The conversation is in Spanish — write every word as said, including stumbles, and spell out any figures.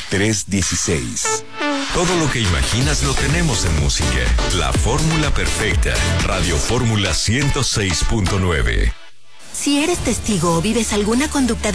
tres dieciséis. Todo lo que imaginas lo tenemos en música. La fórmula perfecta. Radio Fórmula ciento seis punto nueve. Si eres testigo o vives alguna conducta de